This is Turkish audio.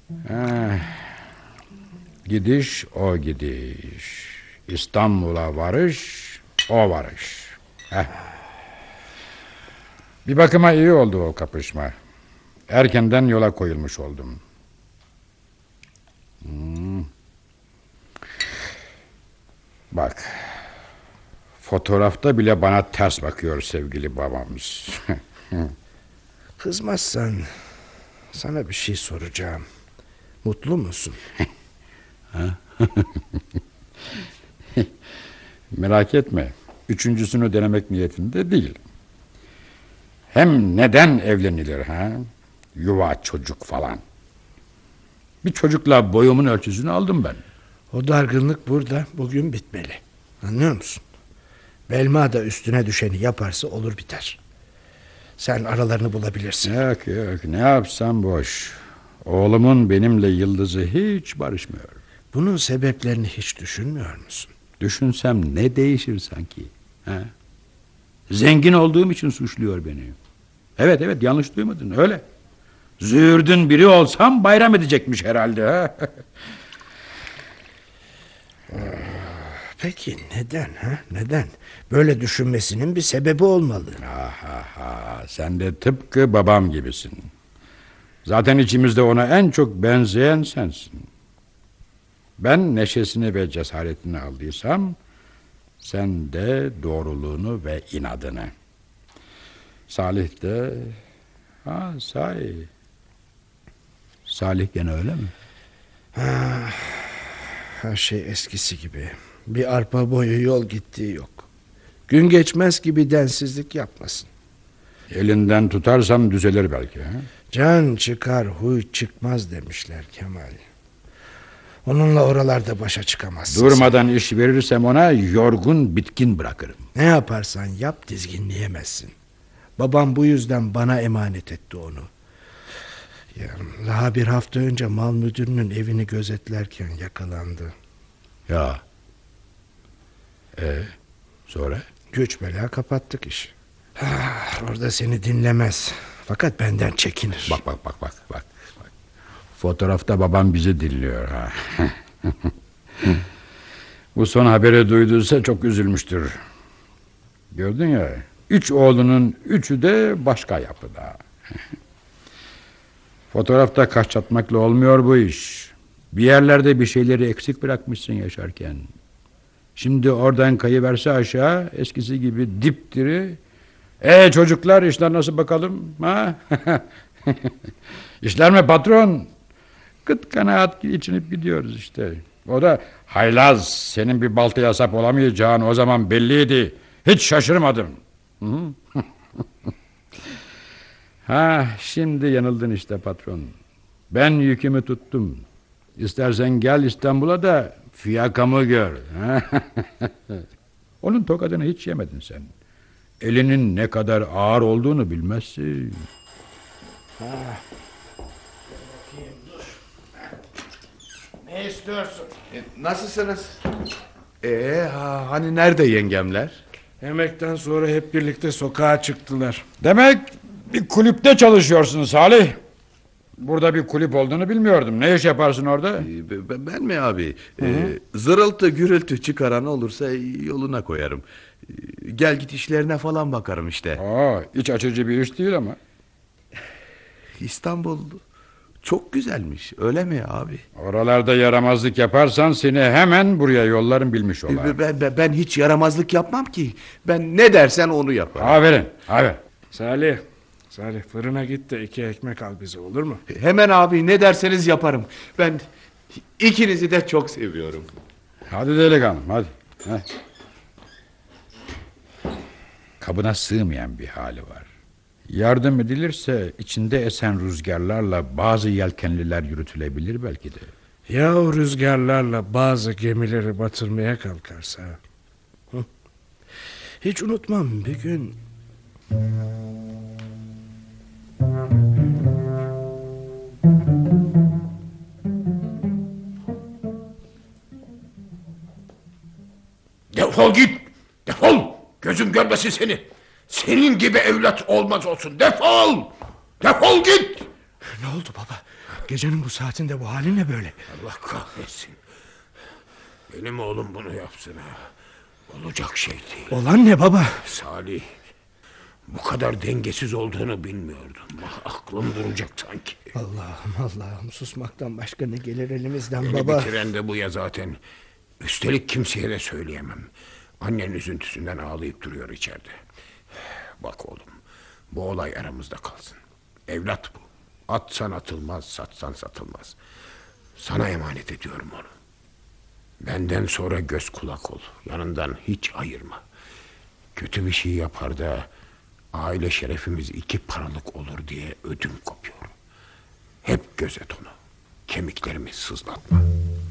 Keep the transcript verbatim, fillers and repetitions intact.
Eh, gidiş o gidiş. İstanbul'a varış o varış. Heh. Bir bakıma iyi oldu o kapışma. Erkenden yola koyulmuş oldum. Hmm. Bak, fotoğrafta bile bana ters bakıyor sevgili babamız. Kızmazsan sana bir şey soracağım. Mutlu musun? Merak etme, üçüncüsünü denemek niyetinde değil. Hem neden evlenilir ha? Yuva, çocuk falan. Bir çocukla boyumun ölçüsünü aldım ben. O dargınlık burada bugün bitmeli. Anlıyor musun? Belma da üstüne düşeni yaparsa olur biter. Sen aralarını bulabilirsin. Yok yok, ne yapsam boş. Oğlumun benimle yıldızı hiç barışmıyor. Bunun sebeplerini hiç düşünmüyor musun? Düşünsem ne değişir sanki? Ha? Zengin olduğum için suçluyor beni. Evet evet, yanlış duymadın, öyle. Züğürdün biri olsam bayram edecekmiş herhalde. Ha? Peki neden ha? Neden? Böyle düşünmesinin bir sebebi olmalı. Ha, ha, sen de tıpkı babam gibisin. Zaten içimizde ona en çok benzeyen sensin. Ben neşesini ve cesaretini aldıysam, sen de doğruluğunu ve inadını. Salih de... Ha, sahi. Salih gene öyle mi? Ha, her şey eskisi gibi. Bir arpa boyu yol gittiği yok. Gün geçmez gibi densizlik yapmasın. Elinden tutarsam düzelir belki. Ha? Can çıkar huy çıkmaz demişler Kemal. Onunla oralarda başa çıkamazsın. Durmadan sen. İş verirsem ona yorgun bitkin bırakırım. Ne yaparsan yap dizginleyemezsin. Babam bu yüzden bana emanet etti onu. Ya, daha bir hafta önce mal müdürünün evini gözetlerken yakalandı. Ya. E sonra? Güç bela kapattık işi. Ah, orada seni dinlemez. Fakat benden çekinir. Bak bak bak bak bak. bak. Fotoğrafta babam bizi dinliyor ha. Bu son haberi duyduysa çok üzülmüştür. Gördün ya, üç oğlunun üçü de başka yapıda. Fotoğrafta kaş çatmakla olmuyor bu iş. Bir yerlerde bir şeyleri eksik bırakmışsın yaşarken. Şimdi oradan kayıverse aşağı, eskisi gibi dipdiri. E çocuklar, işler nasıl bakalım? Ha? İşler mi patron? Kıt kanaat içinip gidiyoruz işte. O da haylaz, senin bir baltaya sap olamayacağın o zaman belliydi. Hiç şaşırmadım. Ha, şimdi yanıldın işte patron. Ben yükümü tuttum. İstersen gel İstanbul'a da fiyakamı gör. Onun tokadını hiç yemedin sen. Elinin ne kadar ağır olduğunu bilmezsin. Ha. Ne istiyorsun? E, nasılsınız? Ee, ha, hani nerede yengemler? Yemekten sonra hep birlikte sokağa çıktılar. Demek bir kulüpte çalışıyorsun Salih. Burada bir kulüp olduğunu bilmiyordum. Ne iş yaparsın orada? Ee, ben mi abi? Ee, zırıltı gürültü çıkaran olursa yoluna koyarım. Ee, gel git işlerine falan bakarım işte. Aa, iç açıcı bir iş değil ama. İstanbul çok güzelmiş, öyle mi abi? Oralarda yaramazlık yaparsan seni hemen buraya yollarım, bilmiş olayım. Ben, ben, ben hiç yaramazlık yapmam ki. Ben ne dersen onu yaparım. Aferin, aferin. Salih, Salih fırına git de iki ekmek al bize, olur mu? Hemen abi, ne derseniz yaparım. Ben ikinizi de çok seviyorum. Hadi delikanlım, hadi. Heh. Kabına sığmayan bir hali var. Yardım edilirse içinde esen rüzgarlarla bazı yelkenliler yürütülebilir belki de. Ya o rüzgarlarla bazı gemileri batırmaya kalkarsa? Hı? Hiç unutmam bir gün... Defol git! Defol! Gözüm görmesin seni! Senin gibi evlat olmaz olsun! Defol! Defol git! Ne oldu baba? Gecenin bu saatinde bu hali ne böyle? Allah kahretsin. Benim oğlum bunu yapsın ha. Olacak şey değil. Olan ne baba? Salih, bu kadar dengesiz olduğunu bilmiyordum. Aklım duracak sanki. Allah'ım Allah'ım, susmaktan başka ne gelir elimizden Beni baba? bitiren de bu ya zaten. Üstelik kimseye de söyleyemem. Annen üzüntüsünden ağlayıp duruyor içeride. Bak oğlum, bu olay aramızda kalsın. Evlat bu. Atsan atılmaz, satsan satılmaz. Sana emanet ediyorum onu. Benden sonra göz kulak ol. Yanından hiç ayırma. Kötü bir şey yapar da aile şerefimiz iki paralık olur diye ödüm kopuyor. Hep gözet onu. Kemiklerimi sızlatma.